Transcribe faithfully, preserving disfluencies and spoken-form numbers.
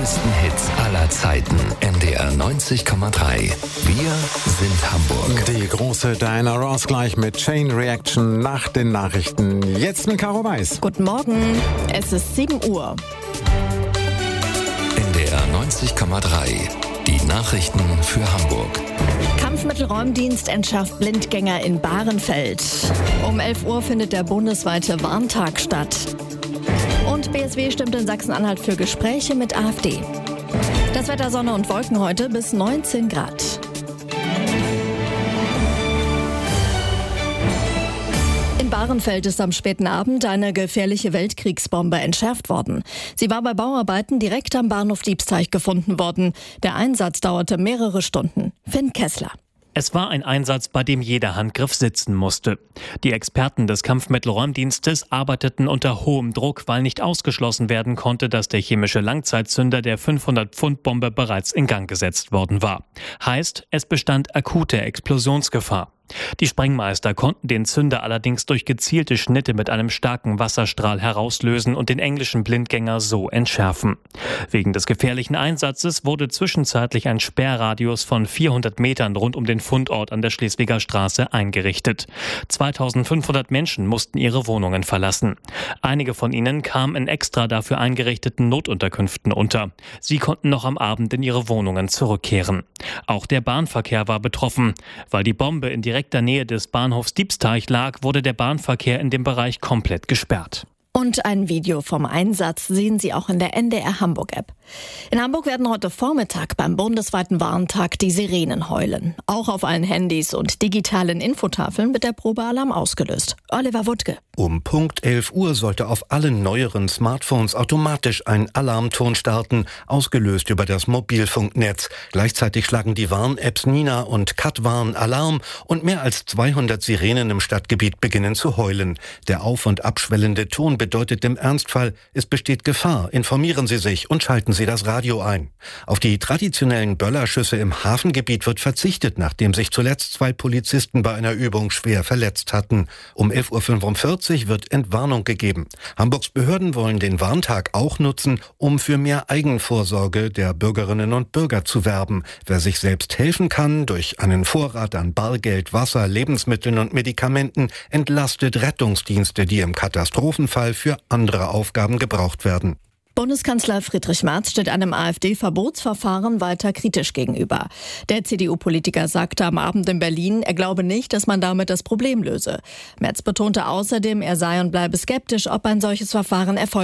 größten Hits aller Zeiten. N D R neunzig Komma drei. Wir sind Hamburg. Die große Diana Ross gleich mit Chain Reaction nach den Nachrichten. Jetzt mit Caro Weiß. Guten Morgen, es ist sieben Uhr. N D R neunzig Komma drei. Die Nachrichten für Hamburg. Kampfmittelräumdienst entschärft Blindgänger in Bahrenfeld. Um elf Uhr findet der bundesweite Warntag statt. Und B S W stimmt in Sachsen-Anhalt für Gespräche mit AfD. Das Wetter: Sonne und Wolken heute bis neunzehn Grad. In Bahrenfeld ist am späten Abend eine gefährliche Weltkriegsbombe entschärft worden. Sie war bei Bauarbeiten direkt am Bahnhof Diebsteich gefunden worden. Der Einsatz dauerte mehrere Stunden. Finn Kessler. Es war ein Einsatz, bei dem jeder Handgriff sitzen musste. Die Experten des Kampfmittelräumdienstes arbeiteten unter hohem Druck, weil nicht ausgeschlossen werden konnte, dass der chemische Langzeitzünder der fünfhundert-Pfund-Bombe bereits in Gang gesetzt worden war. Heißt, es bestand akute Explosionsgefahr. Die Sprengmeister konnten den Zünder allerdings durch gezielte Schnitte mit einem starken Wasserstrahl herauslösen und den englischen Blindgänger so entschärfen. Wegen des gefährlichen Einsatzes wurde zwischenzeitlich ein Sperrradius von vierhundert Metern rund um den Fundort an der Schleswiger Straße eingerichtet. zweitausendfünfhundert Menschen mussten ihre Wohnungen verlassen. Einige von ihnen kamen in extra dafür eingerichteten Notunterkünften unter. Sie konnten noch am Abend in ihre Wohnungen zurückkehren. Auch der Bahnverkehr war betroffen. Weil die Bombe in direkter Nähe des Bahnhofs Diebsteich lag, wurde der Bahnverkehr in dem Bereich komplett gesperrt. Und ein Video vom Einsatz sehen Sie auch in der N D R Hamburg-App. In Hamburg werden heute Vormittag beim bundesweiten Warntag die Sirenen heulen. Auch auf allen Handys und digitalen Infotafeln wird der Probealarm ausgelöst. Oliver Wuttke. Um Punkt elf Uhr sollte auf allen neueren Smartphones automatisch ein Alarmton starten, ausgelöst über das Mobilfunknetz. Gleichzeitig schlagen die Warn-Apps Nina und Katwarn Alarm und mehr als zweihundert Sirenen im Stadtgebiet beginnen zu heulen. Der auf- und abschwellende Ton bedeutet im Ernstfall, es besteht Gefahr. Informieren Sie sich und schalten Sie das Radio ein. Auf die traditionellen Böllerschüsse im Hafengebiet wird verzichtet, nachdem sich zuletzt zwei Polizisten bei einer Übung schwer verletzt hatten. Um elf Uhr fünfundvierzig wird Entwarnung gegeben. Hamburgs Behörden wollen den Warntag auch nutzen, um für mehr Eigenvorsorge der Bürgerinnen und Bürger zu werben. Wer sich selbst helfen kann durch einen Vorrat an Bargeld, Wasser, Lebensmitteln und Medikamenten, entlastet Rettungsdienste, die im Katastrophenfall für andere Aufgaben gebraucht werden. Bundeskanzler Friedrich Merz steht einem AfD-Verbotsverfahren weiter kritisch gegenüber. Der C D U-Politiker sagte am Abend in Berlin, er glaube nicht, dass man damit das Problem löse. Merz betonte außerdem, er sei und bleibe skeptisch, ob ein solches Verfahren erfolgt.